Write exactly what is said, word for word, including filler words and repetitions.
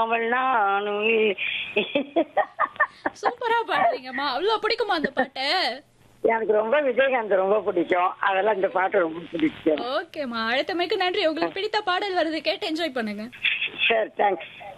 இல்லாமல் நானும் இல்லை. சூப்பரா பாடுறீங்கம்மா. அவ்வளவு பிடிக்குமா அந்த பாட்டு? எனக்கு ரொம்ப விஜயகாந்த் ரொம்ப பிடிக்கும். அதெல்லாம் இந்த பாட்டு ரொம்ப பிடிக்கும். ஓகேம்மா, அழைத்தமைக்கு நன்றி. உங்களுக்கு பிடித்த பாடல் வருது, கேட்டு என்ஜாய் பண்ணுங்க. சரி, தேங்க்ஸ்.